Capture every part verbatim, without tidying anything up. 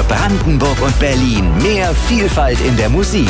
Brandenburg und Berlin. Mehr Vielfalt in der Musik.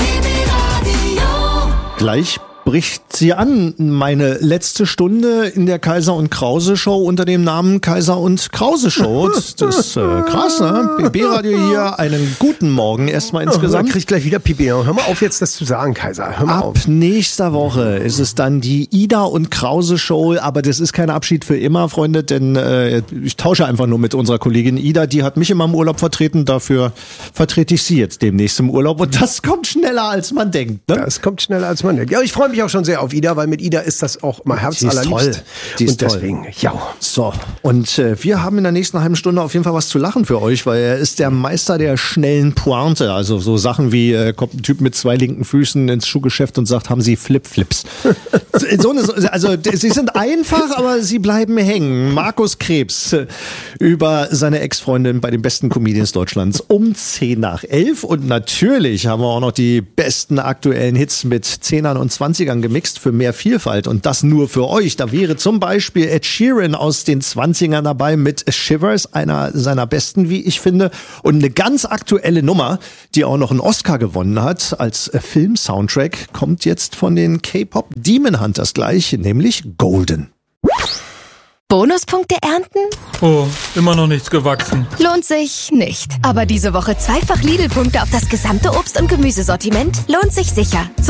Gleich bricht sie an, meine letzte Stunde in der Kaiser und Krause Show unter dem Namen Kaiser und Krause Show. Das ist äh, krass, ne? B B-Radio hier, einen guten Morgen erstmal insgesamt. Oh, krieg gleich wieder Pipi. Hör mal auf jetzt das zu sagen, Kaiser. Hör mal Ab auf. nächster Woche ist es dann die Ida und Krause Show, aber das ist kein Abschied für immer, Freunde, denn äh, ich tausche einfach nur mit unserer Kollegin Ida, die hat mich immer im Urlaub vertreten, dafür vertrete ich sie jetzt demnächst im Urlaub und das kommt schneller als man denkt. Ne? Das kommt schneller als man denkt. Ja, ich freue mich auch schon sehr auf Ida, weil mit Ida ist das auch mal herzallerliebst. Die ist und deswegen, toll. ja. So, und äh, wir haben in der nächsten halben Stunde auf jeden Fall was zu lachen für euch, weil er ist der Meister der schnellen Pointe. Also so Sachen wie, äh, kommt ein Typ mit zwei linken Füßen ins Schuhgeschäft und sagt, haben Sie Flip-Flips? so eine, also sie sind einfach, aber sie bleiben hängen. Markus Krebs äh, über seine Ex-Freundin bei den besten Comedians Deutschlands um zehn nach elf. Und natürlich haben wir auch noch die besten aktuellen Hits mit Zehnern und Zwanzigern gemixt für mehr Vielfalt. Und das nur für euch. Da wäre zum Beispiel Ed Sheeran aus den Zwanzigern dabei mit Shivers, einer seiner besten, wie ich finde. Und eine ganz aktuelle Nummer, die auch noch einen Oscar gewonnen hat als Film-Soundtrack, kommt jetzt von den K-Pop Demon Hunters gleich, nämlich Golden. Bonuspunkte ernten? Oh, immer noch nichts gewachsen. Lohnt sich nicht. Aber diese Woche zweifach Lidl-Punkte auf das gesamte Obst- und Gemüsesortiment lohnt sich sicher.